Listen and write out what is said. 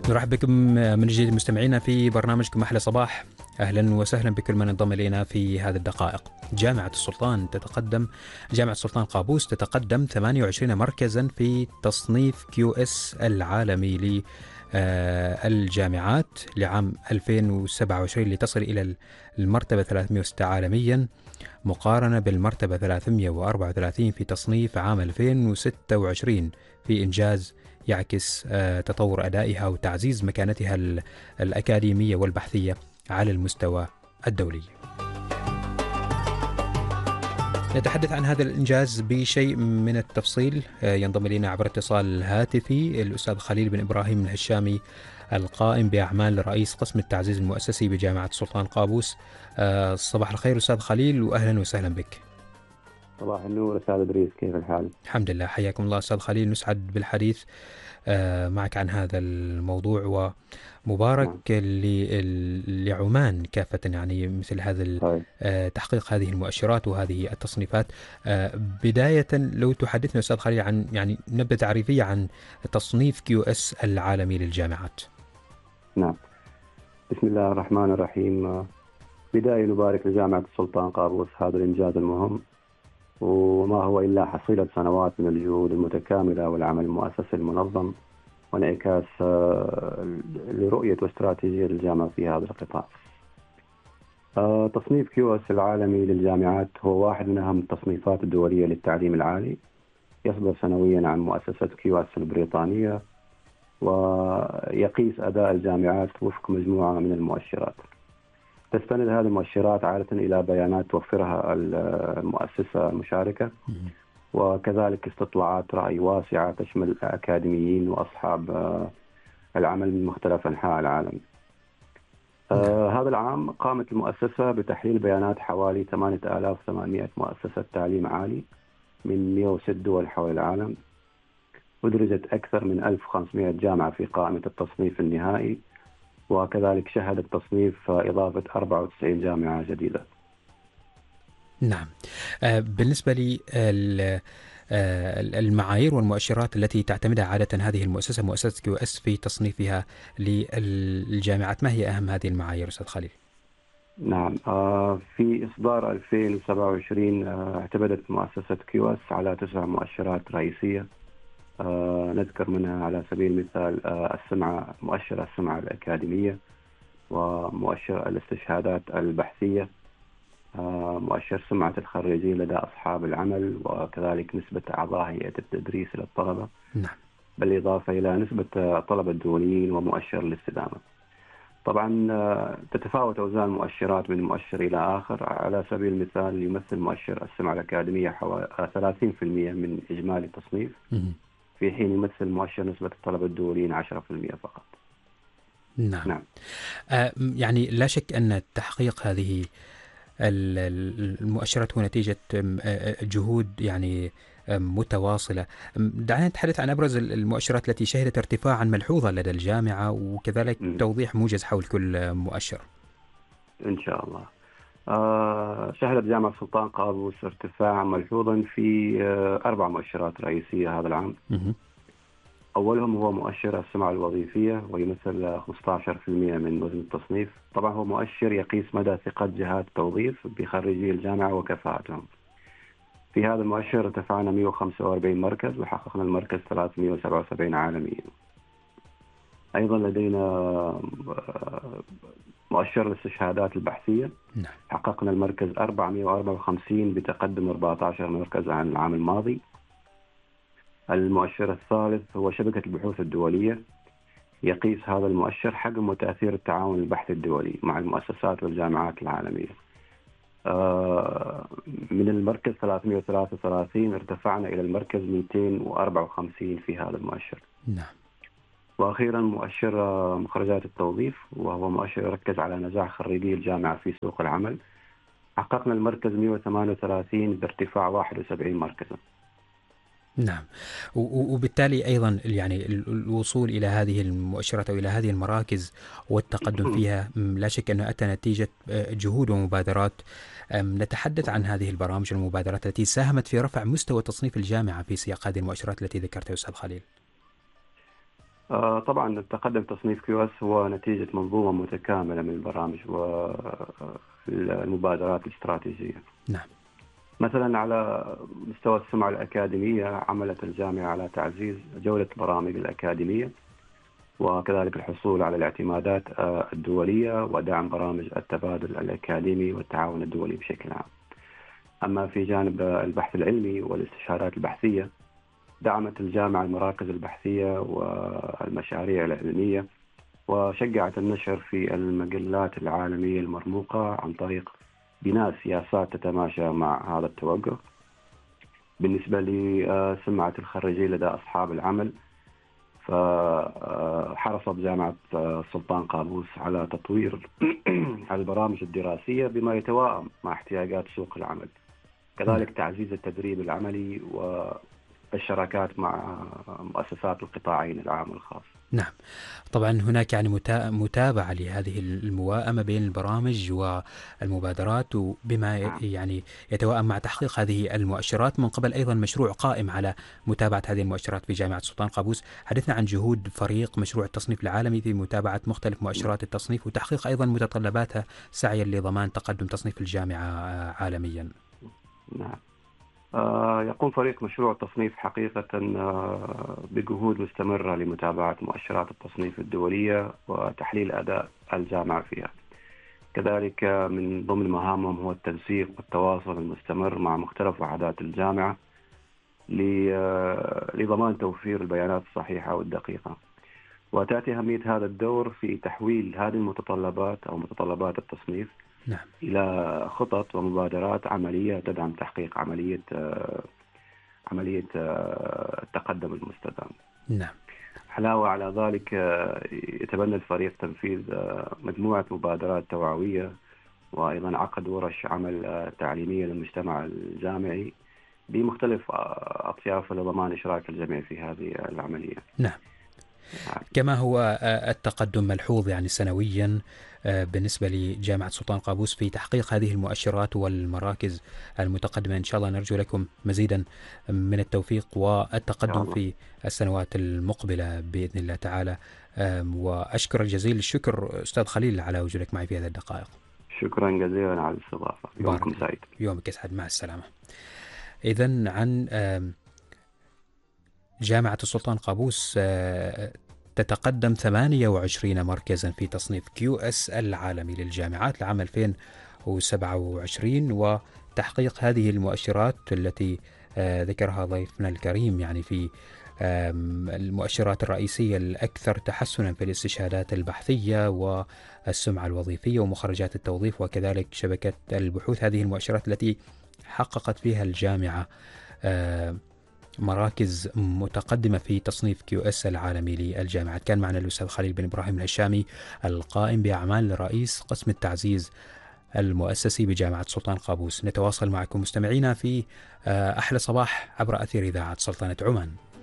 نرحب بكم من جديد مستمعينا في برنامجكم أحلى صباح. أهلا وسهلا بكل من انضم إلينا في هذه الدقائق. جامعة السلطان قابوس تتقدم 28 مركزا في تصنيف QS العالمي للجامعات لعام 2027 لتصل إلى المرتبة 306 عالميا، مقارنة بالمرتبة 334 في تصنيف عام 2026، في إنجاز يعكس تطور أدائها وتعزيز مكانتها الأكاديمية والبحثية على المستوى الدولي. نتحدث عن هذا الإنجاز بشيء من التفصيل. ينضم إلينا عبر اتصال هاتفي الأستاذ خليل بن إبراهيم الهشامي، القائم بأعمال رئيس قسم التعزيز المؤسسي بجامعة السلطان قابوس. صباح الخير أستاذ خليل، وأهلا وسهلا بك. صباح النور أستاذ إدريس، كيف الحال؟ الحمد لله، حياكم الله أستاذ خليل. نسعد بالحديث معك عن هذا الموضوع، ومبارك لعمان كافة، يعني مثل هذا تحقيق هذه المؤشرات وهذه التصنيفات. بداية لو تحدثنا أستاذ خليل عن نبذة تعريفية عن تصنيف QS العالمي للجامعات. نعم، بسم الله الرحمن الرحيم. بداية نبارك لجامعة السلطان قابوس هذا الإنجاز المهم، وما هو إلا حصيلة سنوات من الجهود المتكاملة والعمل المؤسسي المنظم، وانعكاس لرؤية واستراتيجية الجامعة في هذا القطاع. تصنيف QS العالمي للجامعات هو واحد من أهم التصنيفات الدولية للتعليم العالي، يصدر سنويا عن مؤسسة QS البريطانية، ويقيس أداء الجامعات وفق مجموعة من المؤشرات. تستند هذه المؤشرات عادة إلى بيانات توفرها المؤسسة المشاركة، وكذلك استطلاعات رأي واسعة تشمل الأكاديميين وأصحاب العمل من مختلف أنحاء العالم. هذا العام قامت المؤسسة بتحليل بيانات حوالي 8800 مؤسسة تعليم عالي من 106 دول حول العالم، ودرجت أكثر من 1500 جامعة في قائمة التصنيف النهائي، وكذلك شهد التصنيف إضافة 94 جامعة جديدة. نعم. بالنسبة لي المعايير والمؤشرات التي تعتمدها عادة هذه المؤسسة، مؤسسة QS، في تصنيفها للجامعات، ما هي أهم هذه المعايير أستاذ خليل؟ نعم، في إصدار 2027 اعتمدت مؤسسة QS على 9 مؤشرات رئيسية. نذكر منها على سبيل المثال مؤشر السمعة الأكاديمية، ومؤشر الاستشهادات البحثية، مؤشر سمعة الخريجين لدى أصحاب العمل، وكذلك نسبة أعضاء هيئة التدريس للطلبة، بالإضافة إلى نسبة الطلبة الدوليين، ومؤشر الاستدامة. طبعا تتفاوت أوزان المؤشرات من مؤشر إلى آخر. على سبيل المثال يمثل مؤشر السمعة الأكاديمية حوالي 30% من إجمالي التصنيف، في حين يمثل مؤشر نسبة الطلبة الدوليين 10% فقط. نعم. يعني لا شك أن تحقيق هذه المؤشرات هو نتيجة جهود يعني متواصلة. دعنا نتحدث عن أبرز المؤشرات التي شهدت ارتفاعا ملحوظا لدى الجامعة، وكذلك توضيح موجز حول كل مؤشر. إن شاء الله. شهدت جامعة السلطان قابوس ارتفاعا ملحوظا في 4 مؤشرات رئيسية هذا العام. أولهم هو مؤشر السمعة الوظيفية، ويمثل 15% من وزن التصنيف. طبعا هو مؤشر يقيس مدى ثقة جهات التوظيف بخريجي الجامعة وكفاءتهم. في هذا المؤشر ارتفعنا 145 مركز، وحققنا المركز 377 عالميا. أيضا لدينا مؤشر الاستشهادات البحثية، حققنا المركز 454 بتقدم 14 مركز عن العام الماضي. المؤشر الثالث هو شبكة البحوث الدولية، يقيس هذا المؤشر حجم وتأثير التعاون البحثي الدولي مع المؤسسات والجامعات العالمية. من المركز 333 ارتفعنا إلى المركز 254 في هذا المؤشر. نعم. وأخيرا مؤشر مخرجات التوظيف، وهو مؤشر يركز على نجاح خريجي الجامعة في سوق العمل. حققنا المركز 138 بارتفاع 71 مركزا. نعم. وبالتالي أيضا يعني الوصول إلى هذه المؤشرات أو إلى هذه المراكز والتقدم فيها لا شك أنه أتى نتيجة جهود ومبادرات. نتحدث عن هذه البرامج والمبادرات التي ساهمت في رفع مستوى تصنيف الجامعة في سياق هذه المؤشرات التي ذكرتها أستاذ خليل. طبعا التقدم تصنيف كيو اس هو نتيجة منظومة متكاملة من البرامج والمبادرات الاستراتيجية. نعم. مثلا على مستوى السمعة الأكاديمية، عملت الجامعة على تعزيز جودة البرامج الأكاديمية، وكذلك الحصول على الاعتمادات الدولية ودعم برامج التبادل الأكاديمي والتعاون الدولي بشكل عام. أما في جانب البحث العلمي والاستشارات البحثية، دعمت الجامعة المراكز البحثية والمشاريع العلمية، وشجعت النشر في المجلات العالمية المرموقة عن طريق بناء سياسات تتماشى مع هذا التوجه. بالنسبة لسمعة الخريجين لدى أصحاب العمل، فحرصت جامعة السلطان قابوس على تطوير البرامج الدراسية بما يتوائم مع احتياجات سوق العمل، كذلك تعزيز التدريب العملي والشراكات مع مؤسسات القطاعين العام والخاص. نعم. طبعا هناك يعني متابعة لهذه المواءمة بين البرامج والمبادرات، وبما يعني يتوائم مع تحقيق هذه المؤشرات، من قبل أيضا مشروع قائم على متابعة هذه المؤشرات في جامعة السلطان قابوس. حدثنا عن جهود فريق مشروع التصنيف العالمي في متابعة مختلف مؤشرات التصنيف وتحقيق أيضا متطلباتها سعيا لضمان تقدم تصنيف الجامعة عالميا. نعم. يقوم فريق مشروع التصنيف حقيقة بجهود مستمرة لمتابعة مؤشرات التصنيف الدولية وتحليل أداء الجامعة فيها. كذلك من ضمن مهامهم هو التنسيق والتواصل المستمر مع مختلف وحدات الجامعة لضمان توفير البيانات الصحيحة والدقيقة. وتأتي أهمية هذا الدور في تحويل هذه المتطلبات أو متطلبات التصنيف نعم. إلى خطط ومبادرات عملية تدعم تحقيق عملية التقدم المستدام. نعم. علاوة على ذلك، يتبنى الفريق تنفيذ مجموعة مبادرات توعوية، وأيضا عقد ورش عمل تعليمية للمجتمع الجامعي بمختلف أطيافه لضمان إشراك الجميع في هذه العملية. نعم. كما هو التقدم ملحوظ يعني سنويا بالنسبة لجامعة السلطان قابوس في تحقيق هذه المؤشرات والمراكز المتقدمة. إن شاء الله نرجو لكم مزيدا من التوفيق والتقدم في السنوات المقبلة بإذن الله تعالى. وأشكر جزيل الشكر أستاذ خليل على وجودك معي في هذه الدقائق. شكرا جزيلا على الاستضافة. يومكم سعيد. يومك يسعد. مع السلامة. إذن عن جامعة السلطان قابوس، تتقدم 28 مركزا في تصنيف QS العالمي للجامعات لعام 2027، وتحقيق هذه المؤشرات التي ذكرها ضيفنا الكريم يعني في المؤشرات الرئيسية الأكثر تحسنا في الاستشهادات البحثية والسمعة الوظيفية ومخرجات التوظيف، وكذلك شبكة البحوث. هذه المؤشرات التي حققت فيها الجامعة مراكز متقدمة في تصنيف QS العالمي للجامعات. كان معنا الأستاذ خليل بن إبراهيم الهشامي القائم بأعمال رئيس قسم التعزيز المؤسسي بجامعة السلطان قابوس. نتواصل معكم مستمعينا في أحلى صباح عبر أثير إذاعة سلطنة عمان.